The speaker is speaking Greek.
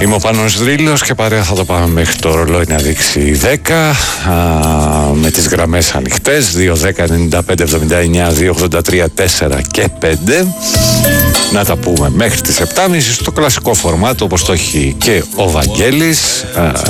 Είμαι ο Πάνος Δρύλος και παρέα θα το πάμε μέχρι το ρολόι να δείξει 10 με τις γραμμές ανοιχτές 2, 10, 95, 79, 2, 83, 4 και 5. Να τα πούμε μέχρι τις 7.30 στο κλασικό φορμάτο όπως το έχει και ο Βαγγέλης,